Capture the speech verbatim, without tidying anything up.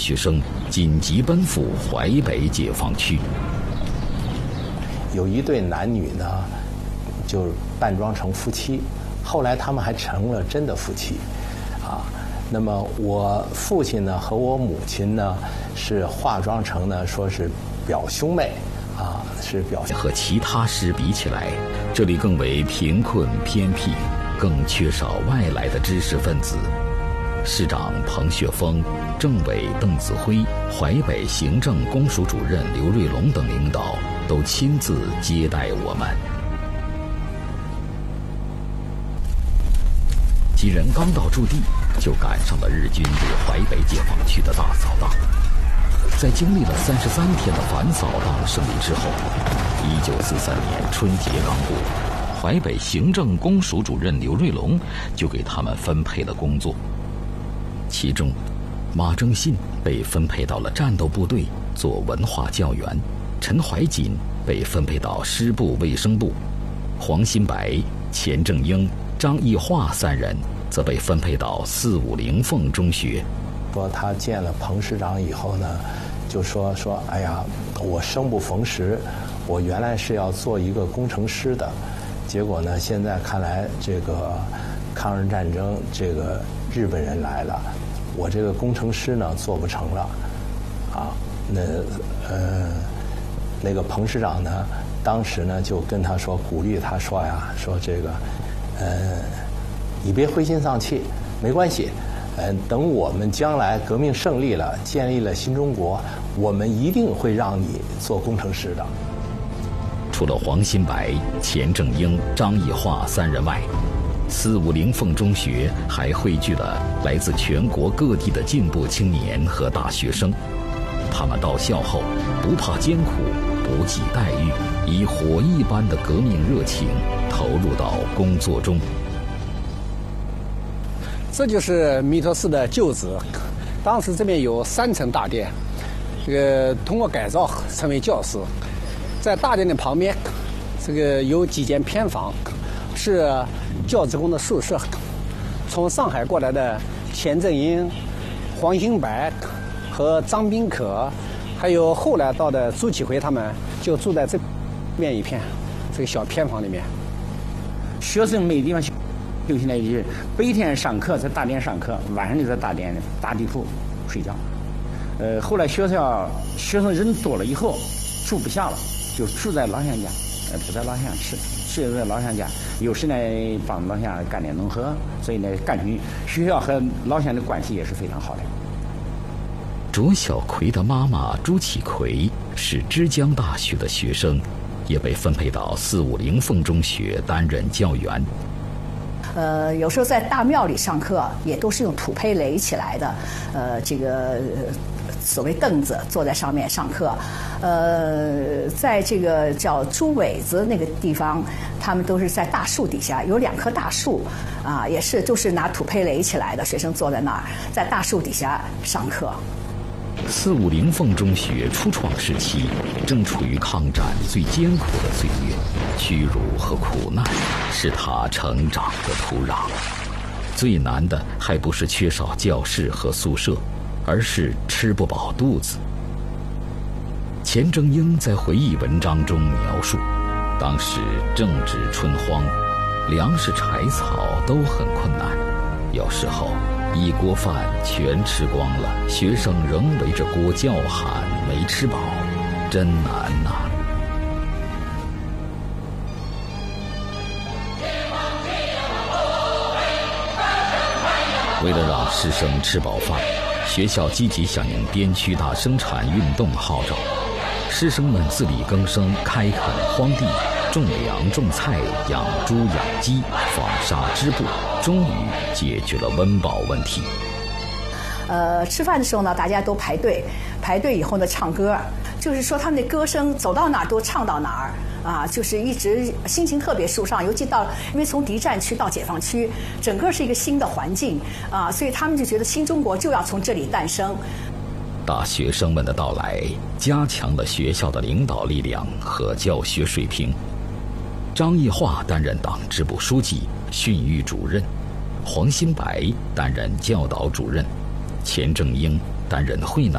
学生紧急奔赴淮北解放区。 有一对男女呢，就扮装成夫妻，后来他们还成了真的夫妻，啊。那么我父亲呢和我母亲呢是化妆成呢说是表兄妹，啊，是表兄。 和其他市比起来，这里更为贫困偏僻，更缺少外来的知识分子。市长彭雪枫、政委邓子恢、淮北行政公署主任刘瑞龙等领导都亲自接待我们。几人刚到驻地，就赶上了日军对淮北解放区的大扫荡。在经历了三十三天的反扫荡胜利之后，一九四三年春节刚过，淮北行政公署主任刘瑞龙就给他们分配了工作。其中，马正信被分配到了战斗部队做文化教员，陈怀瑾被分配到师部卫生部，黄新白、钱正英、张义化三人则被分配到四五零凤中学。 说他见了彭师长以后呢，就说说哎呀，我生不逢时，我原来是要做一个工程师的，结果呢，现在看来这个抗日战争，这个日本人来了，我这个工程师呢做不成了，啊，那呃那个彭师长呢，当时呢就跟他说，鼓励他说呀，说这个呃你别灰心丧气，没关系。嗯，等我们将来革命胜利了，建立了新中国，我们一定会让你做工程师的。 除了黄新白、钱正英、张义化三人外，四五零凤中学还汇聚了来自全国各地的进步青年和大学生。他们到校后不怕艰苦，不计待遇，以火一般的革命热情投入到工作中。 这就是弥陀寺的旧址，当时这边有三层大殿，这个通过改造成为教室。在大殿的旁边，这个有几间偏房，是教职工的宿舍。从上海过来的钱正英、黄新白和张宾可，还有后来到的朱启回，他们就住在这边一片这个小偏房里面。 学生没地方休休息呢，就是白天上课在大殿上课，晚上就在大殿大地铺睡觉。呃，后来学校学生人多了以后，住不下了，就住在老乡家，呃，不在老乡吃，睡在老乡家。有时呢帮老乡干点农活，所以呢，感觉学校和老乡的关系也是非常好的。 卓小葵的妈妈朱启葵是之江大学的学生，也被分配到四五零凤中学担任教员。 呃，有时候在大庙里上课，也都是用土坯垒起来的，呃，这个所谓凳子，坐在上面上课。呃，在这个叫猪尾子那个地方，他们都是在大树底下，有两棵大树，啊，也是就是拿土坯垒起来的，学生坐在那儿，在大树底下上课。 四五零凤中学初创时期，正处于抗战最艰苦的岁月，屈辱和苦难是他成长的土壤。最难的还不是缺少教室和宿舍，而是吃不饱肚子。钱正英在回忆文章中描述，当时正值春荒，粮食柴草都很困难，有时候一锅饭全吃光了，学生仍围着锅叫喊，没吃饱，真难呐、啊。为了让师生吃饱饭，学校积极响应边区大生产运动号召，师生们自力更生，开垦荒地，种粮种菜，养猪养鸡，纺纱织布，终于解决了温饱问题。 呃，吃饭的时候呢，大家都排队，排队以后呢，唱歌，就是说他们的歌声走到哪儿都唱到哪儿。啊，就是一直心情特别舒畅，尤其到因为从敌占区到解放区，整个是一个新的环境啊，所以他们就觉得新中国就要从这里诞生。 大学生们的到来，加强了学校的领导力量和教学水平。张义化担任党支部书记、训育主任，黄新白担任教导主任，钱正英担任会南